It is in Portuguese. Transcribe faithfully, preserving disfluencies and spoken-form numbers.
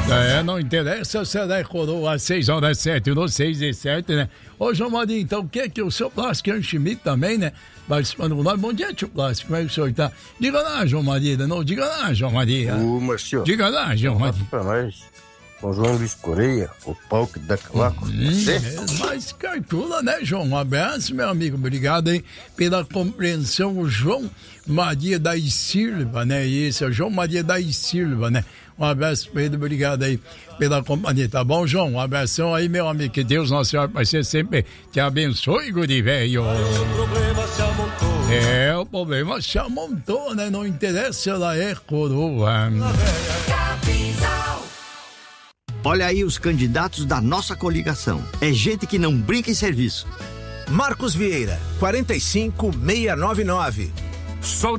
É, não interessa se ela é coroa às seis horas sete, no seis e sete, né? Ô, João Maria, então, o que é que o seu Plástico Schmidt também, né? Participando com nós. Bom dia, tio Plástico, como é que o senhor tá? Diga lá, João Maria, não, diga lá, João Maria. Ô, Marcio. Diga lá, João Maria. Pra nós, com João Luiz Correia, o palco da Cavaco. Hum, é, mas calcula, né, João? Um abraço, meu amigo. Obrigado, hein, pela compreensão. O João Maria da Silva, né? Isso, é o João Maria da Silva, né? Um abraço pra ele, obrigado aí pela companhia, tá bom, João? Um abração aí, meu amigo. Que Deus Nosso Senhor vai ser sempre te abençoe, guri velho. O problema se amontou. É, o problema se amontou, né? Não interessa se ela é coroa. Olha aí os candidatos da nossa coligação. É gente que não brinca em serviço. Marcos Vieira, quarenta e cinco, seiscentos e noventa e nove. Sou